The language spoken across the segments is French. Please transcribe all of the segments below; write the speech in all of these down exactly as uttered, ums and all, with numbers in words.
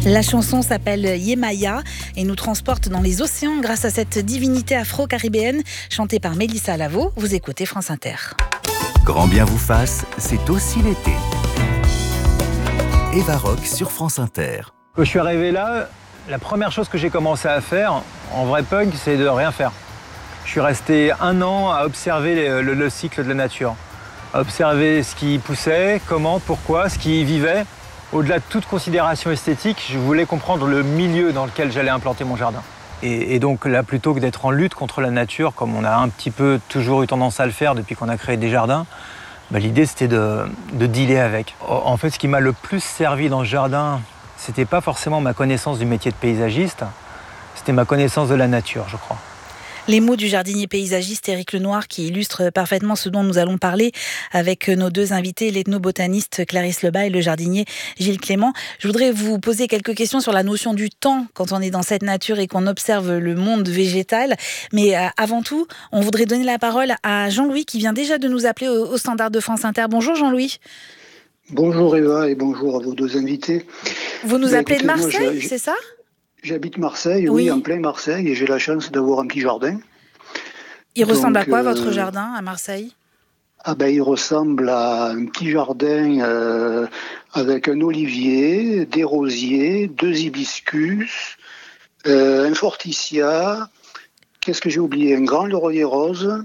La chanson s'appelle Yemaya et nous transporte dans les océans grâce à cette divinité afro-caribéenne chantée par Mélissa Lavo. Vous écoutez France Inter. Grand bien vous fasse, c'est aussi l'été. Eva Rock sur France Inter. Quand je suis arrivé là, la première chose que j'ai commencé à faire, en vrai punk, c'est de rien faire. Je suis resté un an à observer le, le, le cycle de la nature, à observer ce qui poussait, comment, pourquoi, ce qui y vivait. Au-delà de toute considération esthétique, je voulais comprendre le milieu dans lequel j'allais implanter mon jardin. Et, et donc là, plutôt que d'être en lutte contre la nature, comme on a un petit peu toujours eu tendance à le faire depuis qu'on a créé des jardins, bah, l'idée c'était de, de dealer avec. En fait, ce qui m'a le plus servi dans ce jardin, c'était pas forcément ma connaissance du métier de paysagiste, c'était ma connaissance de la nature, je crois. Les mots du jardinier paysagiste Éric Lenoir qui illustrent parfaitement ce dont nous allons parler avec nos deux invités, l'ethnobotaniste Clarisse Lebas et le jardinier Gilles Clément. Je voudrais vous poser quelques questions sur la notion du temps quand on est dans cette nature et qu'on observe le monde végétal. Mais avant tout, on voudrait donner la parole à Jean-Louis qui vient déjà de nous appeler au, au standard de France Inter. Bonjour Jean-Louis. Bonjour Eva et bonjour à vos deux invités. Vous nous bah, appelez écoutez, de Marseille, moi, c'est ça ? J'habite Marseille, oui. oui, en plein Marseille, et j'ai la chance d'avoir un petit jardin. Il Donc, ressemble à quoi, euh, votre jardin, à Marseille ? Ah ben, il ressemble à un petit jardin euh, avec un olivier, des rosiers, deux hibiscus, euh, un forsythia, qu'est-ce que j'ai oublié ? Un grand laurier rose,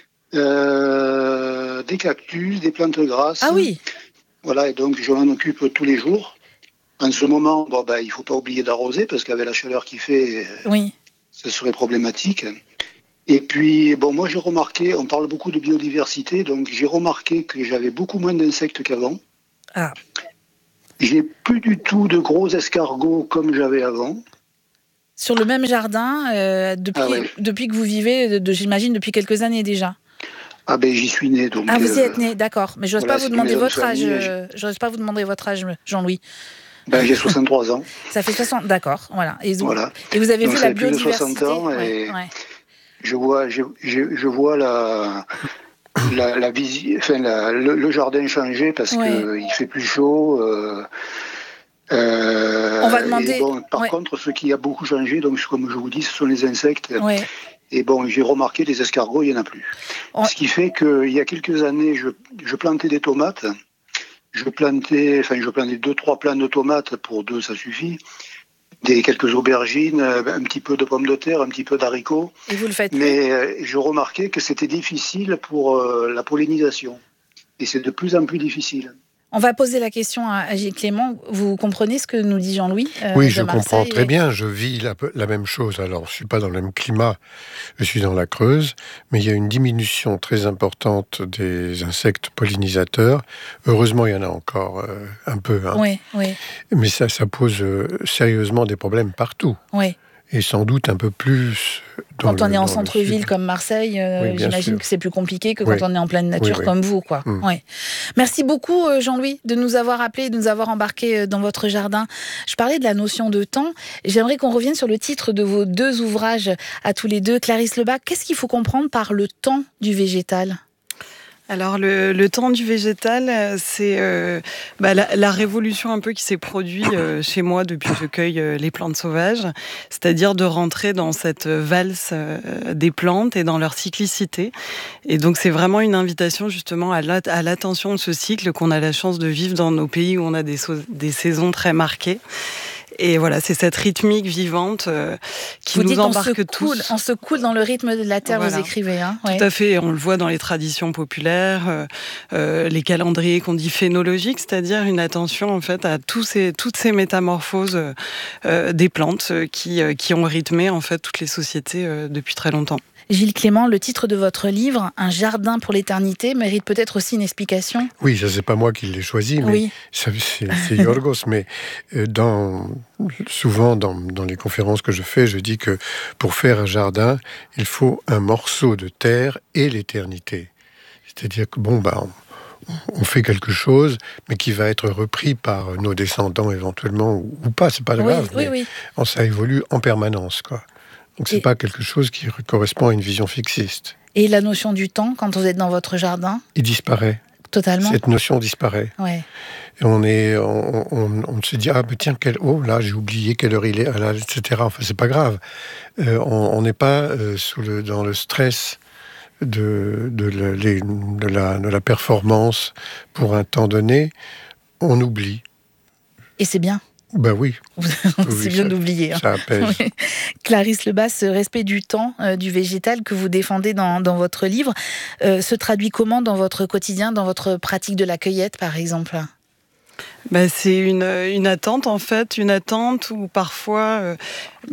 euh, des cactus, des plantes grasses. Ah oui. Voilà, et donc je m'en occupe tous les jours. En ce moment, bon, ben, il ne faut pas oublier d'arroser, parce qu'avec la chaleur qu'il fait, oui. ce serait problématique. Et puis, bon, moi j'ai remarqué, on parle beaucoup de biodiversité, donc j'ai remarqué que j'avais beaucoup moins d'insectes qu'avant. Ah. J'ai plus du tout de gros escargots comme j'avais avant. Sur le même jardin, euh, depuis, ah ouais. depuis que vous vivez, de, de, j'imagine depuis quelques années déjà. Ah ben j'y suis né donc. Ah vous y êtes né, d'accord. Mais j'ose voilà, pas vous demander votre âge, famille, euh, j'ose pas vous demander votre âge, Jean-Louis. Ben, j'ai soixante-trois ans. Ça fait soixante, d'accord, voilà. Et vous, voilà. Et vous avez donc, vu la biodiversité. Plus de soixante ans et ouais, ouais. je vois, je, je, je vois la, la, la visi... enfin, la, le, le jardin changer parce ouais. qu'il fait plus chaud. Euh, euh, On va demander. Et bon, par ouais. contre, ce qui a beaucoup changé, donc comme je vous dis, ce sont les insectes. Ouais. Et bon, j'ai remarqué les escargots, il n'y en a plus. On... Ce qui fait qu'il y a quelques années, je, je plantais des tomates. Je plantais, enfin, je plantais deux, trois plants de tomates, pour deux, ça suffit. Des quelques aubergines, un petit peu de pommes de terre, un petit peu d'haricots. Et vous le faites plus ? Mais euh, je remarquais que c'était difficile pour euh, la pollinisation. Et c'est de plus en plus difficile. On va poser la question à Gilles Clément. Vous comprenez ce que nous dit Jean-Louis euh, Oui, je Marseille, comprends très et... bien. Je vis la, la même chose. Alors, je ne suis pas dans le même climat. Je suis dans la Creuse. Mais il y a une diminution très importante des insectes pollinisateurs. Heureusement, il y en a encore euh, un peu. Hein. Oui, oui. Mais ça, ça pose euh, sérieusement des problèmes partout. Oui. Et sans doute un peu plus... Quand le, on est en centre-ville comme Marseille, euh, oui, j'imagine sûr. que c'est plus compliqué que quand oui. on est en pleine nature oui, oui. comme vous. Quoi. Mm. Ouais. Merci beaucoup Jean-Louis de nous avoir appelés, de nous avoir embarqués dans votre jardin. Je parlais de la notion de temps. J'aimerais qu'on revienne sur le titre de vos deux ouvrages à tous les deux. Clarisse Lebas, qu'est-ce qu'il faut comprendre par le temps du végétal ? Alors le, le temps du végétal, c'est euh, bah, la, la révolution un peu qui s'est produite euh, chez moi depuis que je cueille euh, les plantes sauvages, c'est-à-dire de rentrer dans cette valse euh, des plantes et dans leur cyclicité. Et donc c'est vraiment une invitation justement à, la, à l'attention de ce cycle qu'on a la chance de vivre dans nos pays où on a des, so- des saisons très marquées. Et voilà, c'est cette rythmique vivante euh, qui vous nous dites embarque on tous. Coule, on se coule dans le rythme de la terre, voilà. Vous écrivez. Hein Tout ouais. à fait, on le voit dans les traditions populaires, euh, euh, les calendriers qu'on dit phénologiques, c'est-à-dire une attention en fait à tous ces, toutes ces métamorphoses euh, des plantes euh, qui, euh, qui ont rythmé en fait toutes les sociétés euh, depuis très longtemps. Gilles Clément, le titre de votre livre, Un jardin pour l'éternité, mérite peut-être aussi une explication ? Oui, ça c'est pas moi qui l'ai choisi, mais oui. c'est, c'est Yorgos. mais dans, souvent dans, dans les conférences que je fais, je dis que pour faire un jardin, il faut un morceau de terre et l'éternité. C'est-à-dire que bon, bah, on, on fait quelque chose, mais qui va être repris par nos descendants éventuellement, ou, ou pas, c'est pas oui, grave. Oui, mais oui. Ça évolue en permanence, quoi. Donc c'est et... pas quelque chose qui correspond à une vision fixiste. Et la notion du temps, quand vous êtes dans votre jardin ? Il disparaît Totalement. Cette notion disparaît. Ouais. Et on est, on, on, on se dit ah mais tiens quelle, oh là j'ai oublié quelle heure il est, ah, là, et cetera. Enfin c'est pas grave. Euh, on n'est pas euh, sous le dans le stress de de, le, les, de la de la performance pour un temps donné. On oublie. Et c'est bien. Ben oui. c'est oui, bien d'oublier. Ça apaise. Hein. Oui. Clarisse Lebas, ce respect du temps, euh, du végétal que vous défendez dans, dans votre livre, euh, se traduit comment dans votre quotidien, dans votre pratique de la cueillette, par exemple ? Bah, c'est une, une attente en fait, une attente où parfois euh,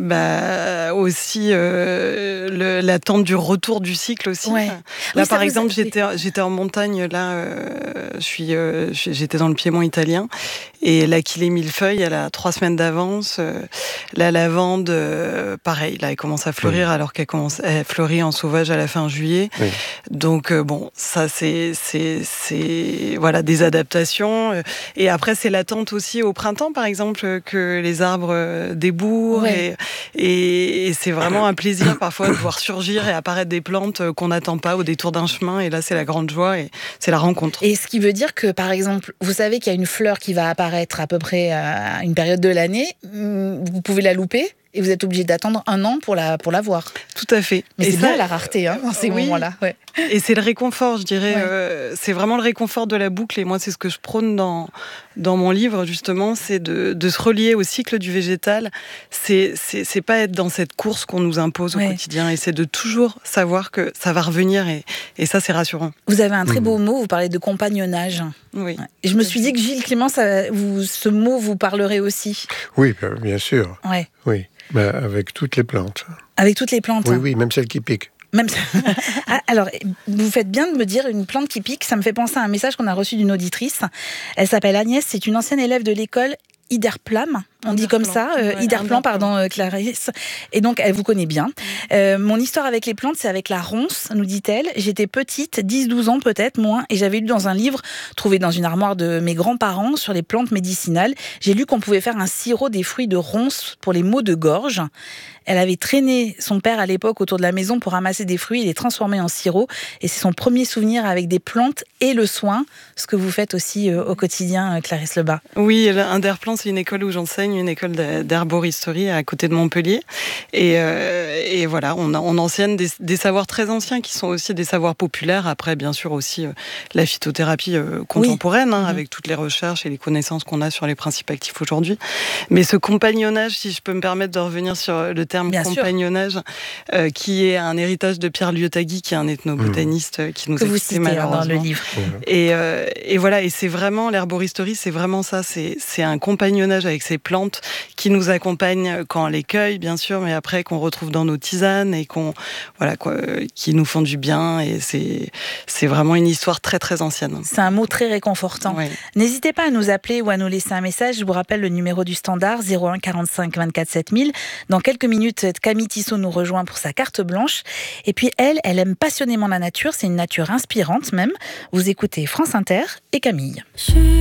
bah, aussi euh, le, l'attente du retour du cycle aussi. Ouais. Là oui, par vous, exemple ça... j'étais, j'étais en montagne, là euh, je suis, euh, j'étais dans le Piémont italien et l'Achillée millefeuille elle a trois semaines d'avance. Euh, la lavande euh, pareil, là elle commence à fleurir oui. alors qu'elle commence, elle fleurit en sauvage à la fin juillet. Oui. Donc euh, bon ça c'est, c'est, c'est voilà, des adaptations et après c'est l'attente aussi au printemps, par exemple, que les arbres débourrent. Ouais. Et, et, et c'est vraiment un plaisir parfois de voir surgir et apparaître des plantes qu'on n'attend pas au détour d'un chemin. Et là, c'est la grande joie et c'est la rencontre. Et ce qui veut dire que, par exemple, vous savez qu'il y a une fleur qui va apparaître à peu près à une période de l'année. Vous pouvez la louper et vous êtes obligé d'attendre un an pour la, pour la voir. Tout à fait. Mais et c'est ça, bien la rareté hein, dans ces oui. moments-là. Ouais. Et c'est le réconfort, je dirais. Ouais. Euh, c'est vraiment le réconfort de la boucle. Et moi, c'est ce que je prône dans, dans mon livre, justement, c'est de, de se relier au cycle du végétal. C'est, c'est, c'est pas être dans cette course qu'on nous impose au ouais. quotidien. Et c'est de toujours savoir que ça va revenir. Et, et ça, c'est rassurant. Vous avez un très beau mmh. mot, vous parlez de compagnonnage. Oui. Et je me suis dit que Gilles Clément, ça, vous, ce mot vous parlerait aussi. Oui, bien sûr. Ouais. Oui. Mais avec toutes les plantes. Avec toutes les plantes. Oui, oui, même celles qui piquent. Même alors, vous faites bien de me dire une plante qui pique. Ça me fait penser à un message qu'on a reçu d'une auditrice. Elle s'appelle Agnès. C'est une ancienne élève de l'école Iderplam. On dit comme ça, euh, ouais, Iderplan, pardon, euh, Clarisse. Et donc, elle vous connaît bien. Euh, mon histoire avec les plantes, c'est avec la ronce, nous dit-elle. J'étais petite, dix douze ans peut-être, moins, et j'avais lu dans un livre trouvé dans une armoire de mes grands-parents sur les plantes médicinales. J'ai lu qu'on pouvait faire un sirop des fruits de ronce pour les maux de gorge. Elle avait traîné son père à l'époque autour de la maison pour ramasser des fruits et les transformer en sirop. Et c'est son premier souvenir avec des plantes et le soin, ce que vous faites aussi euh, au quotidien, euh, Clarisse Lebas. Oui, Iderplan, c'est une école où j'enseigne, une école d'herboristerie à côté de Montpellier. Et, euh, et voilà, on, on enseigne des, des savoirs très anciens qui sont aussi des savoirs populaires. Après, bien sûr, aussi euh, la phytothérapie euh, contemporaine, oui. hein, mmh. avec toutes les recherches et les connaissances qu'on a sur les principes actifs aujourd'hui. Mais ce compagnonnage, si je peux me permettre de revenir sur le terme bien compagnonnage, euh, qui est un héritage de Pierre Liotagui, qui est un ethnobotaniste mmh. qui nous que a vous quittés citez malheureusement. Dans le livre. Mmh. Et, euh, et voilà, et c'est vraiment, l'herboristerie, c'est vraiment ça, c'est, c'est un compagnonnage avec ces plantes qui nous accompagnent quand on les cueille, bien sûr, mais après qu'on retrouve dans nos tisanes et qu'on, voilà, quoi, qui nous font du bien. Et c'est, c'est vraiment une histoire très, très ancienne. C'est un mot très réconfortant. Ouais. N'hésitez pas à nous appeler ou à nous laisser un message. Je vous rappelle le numéro du standard, zéro un quarante-cinq vingt-quatre sept mille. Dans quelques minutes, Camille Tissot nous rejoint pour sa carte blanche. Et puis elle, elle aime passionnément la nature. C'est une nature inspirante même. Vous écoutez France Inter et Camille.